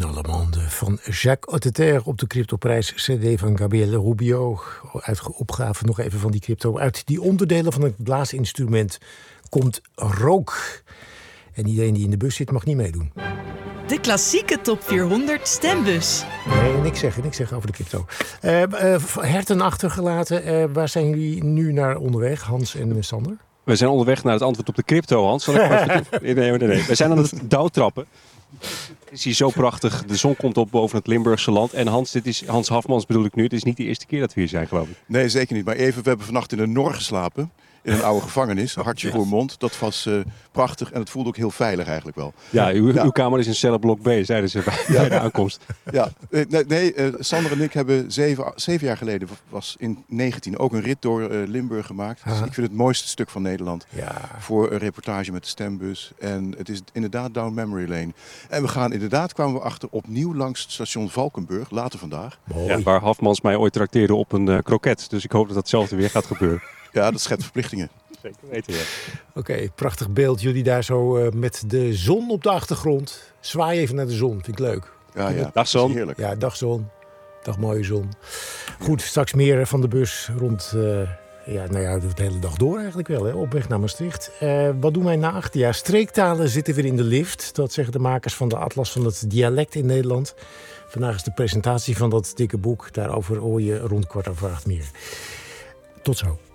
Normande van Jacques Hotteterre op de cryptoprijs CD van Gabriele Rubio. Opgave nog even van die crypto. Uit die onderdelen van het blaasinstrument komt rook. En iedereen die in de bus zit mag niet meedoen. De klassieke top 400 stembus. Nee, niks zeggen over de crypto. Herten achtergelaten. Waar zijn jullie nu naar onderweg, Hans en Sander? We zijn onderweg naar het antwoord op de crypto, Hans. Zal ik maar nee. We zijn aan het douwtrappen. Het is hier zo prachtig. De zon komt op boven het Limburgse land. En Hans Hafmans bedoel ik nu. Het is niet de eerste keer dat we hier zijn, geloof ik. Nee, zeker niet. Maar even, we hebben vannacht in een Nor geslapen. In een oude gevangenis, Hartje-Roermond. Dat was prachtig en het voelde ook heel veilig eigenlijk wel. Ja, uw kamer is in cellenblok B, zeiden ze bij de aankomst. Ja, Sander en ik hebben 7 jaar geleden, was in 19 ook een rit door Limburg gemaakt. Dus ik vind het het mooiste stuk van Nederland. Ja. Voor een reportage met de stembus. En het is inderdaad down memory lane. En kwamen we achter opnieuw langs het station Valkenburg, later vandaag. Ja, waar Hafmans mij ooit trakteerde op een kroket. Dus ik hoop dat datzelfde weer gaat gebeuren. Ja, dat schept verplichtingen. Zeker weten, ja. Oké, prachtig beeld. Jullie daar zo met de zon op de achtergrond. Zwaai even naar de zon, vind ik leuk. Ja. Dag zon. Heerlijk. Ja, dag zon. Dag mooie zon. Goed, straks meer van de bus rond... de hele dag door eigenlijk wel, hè? Op weg naar Maastricht. Wat doen wij na 8 jaar? Streektalen zitten weer in de lift. Dat zeggen de makers van de Atlas van het dialect in Nederland. Vandaag is de presentatie van dat dikke boek. Daarover hoor je rond 7:15 meer. Tot zo.